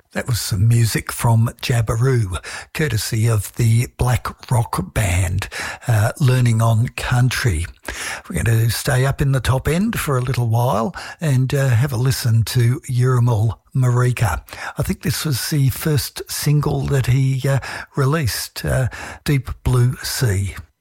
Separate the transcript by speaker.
Speaker 1: That was some music from Jabiru, courtesy of the Black Rock Band, Learning on Country. We're going to stay up in the top end for a little while and have a listen to Yuramal Marika. I think this was the first single that he released, Deep Blue Sea.